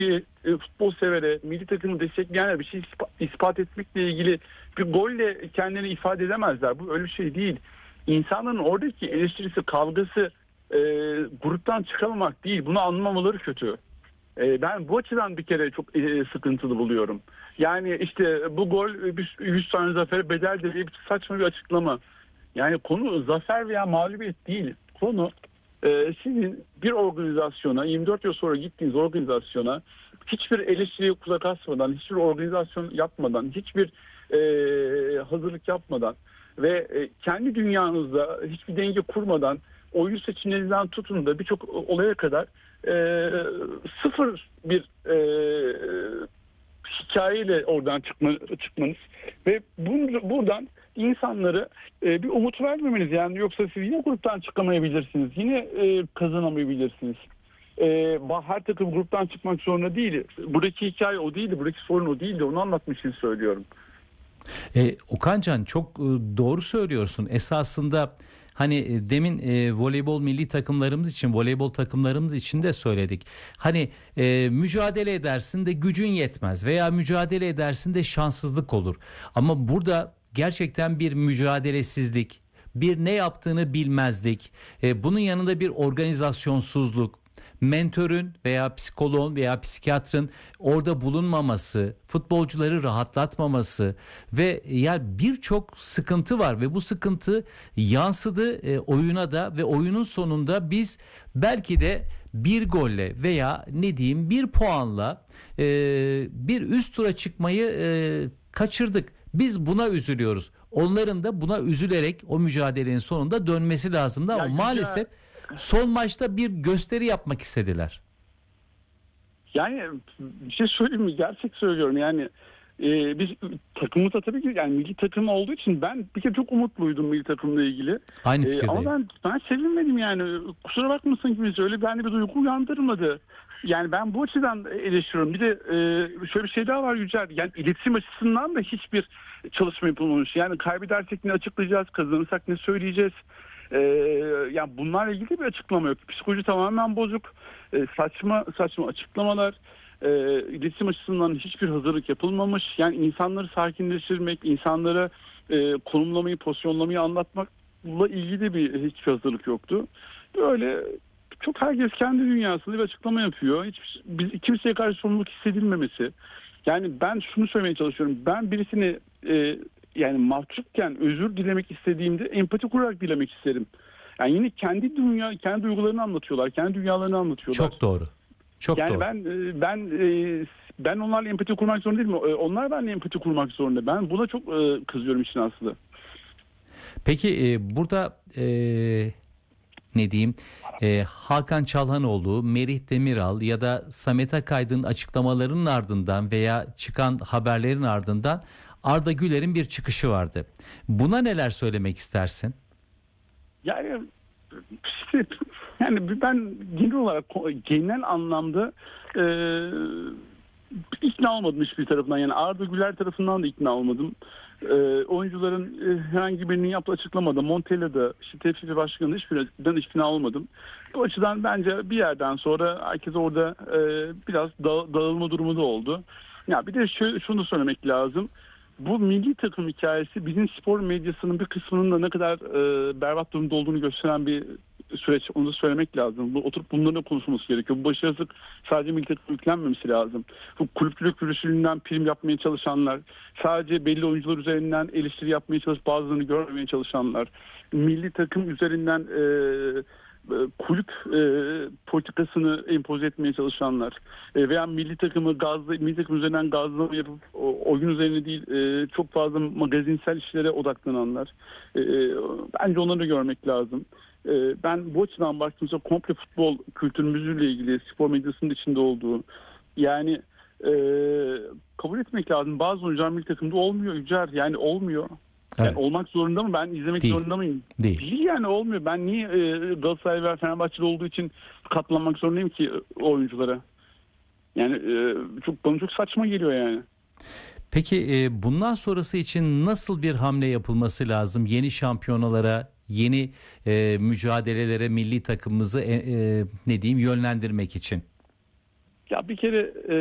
futbol severe, milli takımı destekleyenler bir şey ispat etmekle ilgili bir golle kendini ifade edemezler. Bu öyle bir şey değil. İnsanların oradaki eleştirisi, kavgası gruptan çıkamamak değil. Bunu anlamaları kötü. Ben bu açıdan bir kere çok sıkıntılı buluyorum. Yani işte bu gol 100 tane zafere bedeldir diye saçma bir açıklama. Yani konu zafer veya mağlubiyet değil. Konu sizin bir organizasyona, 24 yıl sonra gittiğiniz organizasyona hiçbir eleştiriye kulak asmadan, hiçbir organizasyon yapmadan, hiçbir hazırlık yapmadan ve kendi dünyanızda hiçbir denge kurmadan oyun seçimlerinden tutun da birçok olaya kadar sıfır bir hikayeyle oradan çıkmanız ve buradan insanları bir umut vermemeniz, yani yoksa siz yine gruptan çıkamayabilirsiniz, yine kazanamayabilirsiniz. Her takım gruptan çıkmak zorunda değil. Buradaki hikaye o değildi, buradaki sorun o değildi. Onu anlatmak için söylüyorum. Okancan, çok doğru söylüyorsun. Esasında hani demin voleybol milli takımlarımız için, voleybol takımlarımız için de söyledik. Hani mücadele edersin de gücün yetmez veya mücadele edersin de şanssızlık olur. Ama burada gerçekten bir mücadelesizlik, bir ne yaptığını bilmezlik, bunun yanında bir organizasyonsuzluk, mentörün veya psikoloğun veya psikiyatrın orada bulunmaması, futbolcuları rahatlatmaması ve yani birçok sıkıntı var ve bu sıkıntı yansıdı oyuna da ve oyunun sonunda biz belki de bir golle veya ne diyeyim bir puanla bir üst tura çıkmayı kaçırdık. Biz buna üzülüyoruz. Onların da buna üzülerek o mücadelenin sonunda dönmesi lazımdı ama maalesef son maçta bir gösteri yapmak istediler. Yani bir şey söyleyeyim mi? Gerçek söylüyorum. Yani biz takımımızda tabii ki, yani milli takım olduğu için ben bir kere çok umutluydum milli takımla ilgili. Aynı fikirdeyim. Ama ben sevinmedim yani. Kusura bakmasın kimse, öyle bende bir duygu uyandırmadı. Yani ben bu açıdan eleştiriyorum. Bir de şöyle bir şey daha var Yücel. Yani iletişim açısından da hiçbir çalışma yapılmamış. Yani kaybedersek ne açıklayacağız, kazanırsak ne söyleyeceğiz. Yani bunlarla ilgili bir açıklama yok. Psikoloji tamamen bozuk. Saçma açıklamalar. İletişim açısından hiçbir hazırlık yapılmamış. Yani insanları sakinleştirmek, insanlara konumlamayı, pozisyonlamayı anlatmakla ilgili hiçbir hazırlık yoktu. Böyle çok herkes kendi dünyasında bir açıklama yapıyor. Kimseye karşı sorumluluk hissedilmemesi. Yani ben şunu söylemeye çalışıyorum. Ben birisini yani mahcupken özür dilemek istediğimde empati kurarak dilemek isterim. Yani yine kendi duygularını anlatıyorlar, kendi dünyalarını anlatıyorlar. Çok doğru. Çok yani doğru. ben onlarla empati kurmak zorunda değilim. Onlar benimle empati kurmak zorunda. Ben buna çok kızıyorum işin aslı. Peki burada ne diyeyim? Hakan Çalhanoğlu, Merih Demiral ya da Samet Akaydın açıklamalarının ardından veya çıkan haberlerin ardından Arda Güler'in bir çıkışı vardı. Buna neler söylemek istersin? Yani ben genel anlamda ikna olmadım hiçbir tarafından. Yani Arda Güler tarafından da ikna olmadım. Oyuncuların herhangi birinin yaptığı açıklamada, Montella'da, TFF Başkanı'nın hiçbirinden ikna olmadım. Bu açıdan bence bir yerden sonra herkes orada biraz dağılma durumu da oldu. Ya bir de şunu söylemek lazım. Bu milli takım hikayesi bizim spor medyasının bir kısmının da ne kadar berbat durumda olduğunu gösteren bir süreç. Onu da söylemek lazım. Oturup bunların da konuşulması gerekiyor. Bu başarısızlık sadece milli takım yüklenmemesi lazım. Bu kulüplülük virüsünden prim yapmaya çalışanlar, sadece belli oyuncular üzerinden eleştiri yapmaya çalışıp bazılarını görmemeye çalışanlar, milli takım üzerinden kulüp politikasını empoze etmeye çalışanlar veya milli takım üzerinden gazlama yapıp oyun üzerine değil çok fazla magazinsel işlere odaklananlar, bence onları da görmek lazım. Ben bu açıdan baktığımızda komple futbol kültürümüzle ilgili spor medyasının içinde olduğu, yani kabul etmek lazım. Bazı oyuncular milli takımda olmuyor Yücer, yani olmuyor. Yani Evet. olmak zorunda mı? Ben izlemek zorunda mıyım? Değil yani olmuyor. Ben niye Galatasaray ve Fenerbahçe'de olduğu için katlanmak zorundayım ki oyunculara? Yani bana çok saçma geliyor yani. Peki bundan sonrası için nasıl bir hamle yapılması lazım? Yeni şampiyonalara, yeni mücadelelere milli takımımızı ne diyeyim yönlendirmek için? Ya bir kere